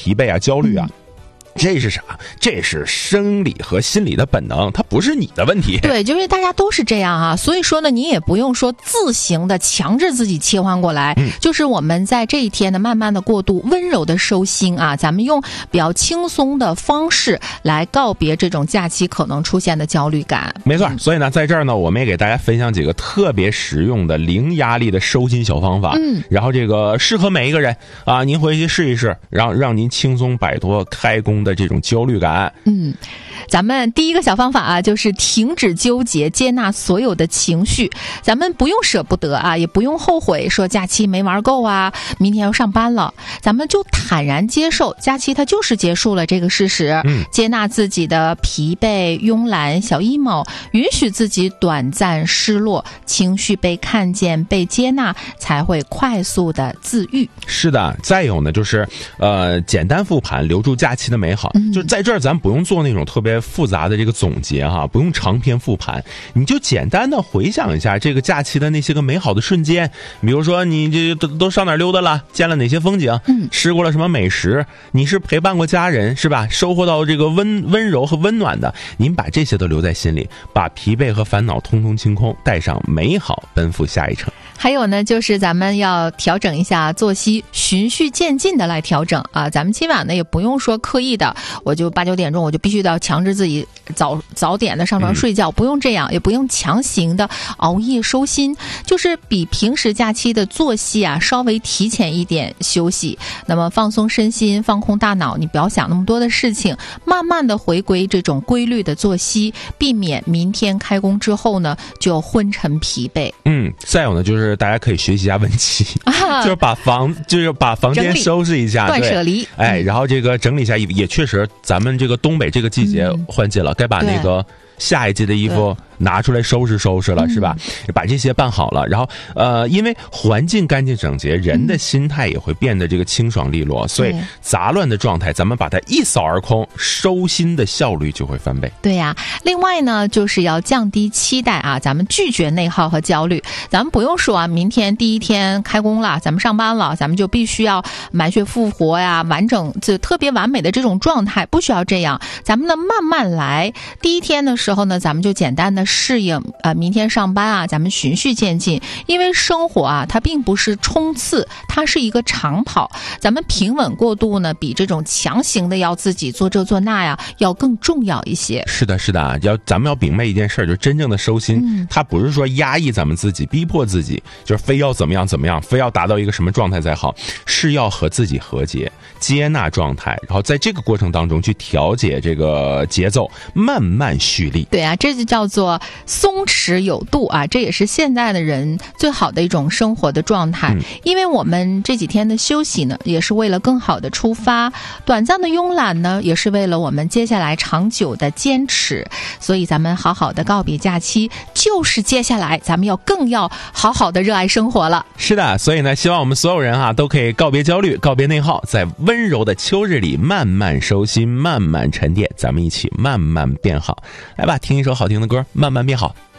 疲惫啊、焦虑啊。这是啥？这是生理和心理的本能，它不是你的问题。 对，就是大家都是这样啊，所以说呢，你也不用说自行的强制自己切换过来，就是我们在这一天呢，慢慢的过渡，温柔的收心啊，咱们用比较轻松的方式来告别这种假期可能出现的焦虑感。 没错，所以呢，在这儿呢，我们也给大家分享几个特别实用的零压力的收心小方法。然后这个适合每一个人啊，您回去试一试，让您轻松摆脱开工的这种焦虑感。 咱们第一个小方法啊，就是停止纠结，接纳所有的情绪。咱们不用舍不得啊，也不用后悔说假期没玩够啊，明天要上班了。咱们就坦然接受假期它就是结束了这个事实，接纳自己的疲惫、慵懒、小 emo， 允许自己短暂失落，情绪被看见、被接纳，才会快速的自愈。 是的，再有呢，就是简单复盘，留住假期的美好。就在这儿，咱不用做那种特别复杂的这个总结哈，不用长篇复盘，你就简单的回想一下这个假期的那些个美好的瞬间。比如说你这都上哪儿溜达了，见了哪些风景，吃过了什么美食，你是陪伴过家人是吧？收获到这个温柔和温暖的，您把这些都留在心里，把疲惫和烦恼通通清空，带上美好，奔赴下一程。 还有呢，就是咱们要调整一下作息，循序渐进的来调整啊。咱们今晚呢也不用说刻意的，我就8、9点钟我就必须要强制自己早点的上床睡觉，不用这样，也不用强行的熬夜收心，就是比平时假期的作息啊稍微提前一点休息，那么放松身心，放空大脑，你不要想那么多的事情，慢慢的回归这种规律的作息，避免明天开工之后呢就昏沉疲惫。 再有呢，就是大家可以学习一下文琪，就是把房间收拾一下， 断舍离， 然后这个整理一下衣服，也确实咱们这个东北这个季节换季了，该把那个下一季的衣服拿出来收拾收拾了，是吧？把这些办好了，然后因为环境干净整洁，人的心态也会变得这个清爽利落，所以杂乱的状态咱们把它一扫而空，收心的效率就会翻倍。 对呀，另外呢，就是要降低期待啊，咱们拒绝内耗和焦虑。咱们不用说啊，明天第一天开工了，咱们上班了，咱们就必须要满血复活呀，完整就特别完美的这种状态，不需要这样。咱们呢慢慢来，第一天的时候呢，咱们就简单的适应明天上班啊，咱们循序渐进，因为生活啊它并不是冲刺，它是一个长跑，咱们平稳过渡呢比这种强行的要自己做这做那呀要更重要一些。 是的啊，咱们要明白一件事，就真正的收心，它不是说压抑咱们自己，逼迫自己，就是非要怎么样，非要达到一个什么状态才好，是要和自己和解，接纳状态，然后在这个过程当中去调节这个节奏，慢慢蓄力。 对啊，这就叫做松弛有度啊，这也是现代的人最好的一种生活的状态。因为我们这几天的休息呢，也是为了更好的出发，短暂的慵懒呢，也是为了我们接下来长久的坚持。所以咱们好好的告别假期，就是接下来咱们更要好好的热爱生活了。 是的，所以呢，希望我们所有人都可以告别焦虑，告别内耗，在温柔的秋日里慢慢收心，慢慢沉淀，咱们一起慢慢变好。来吧，听一首好听的歌，慢慢变好。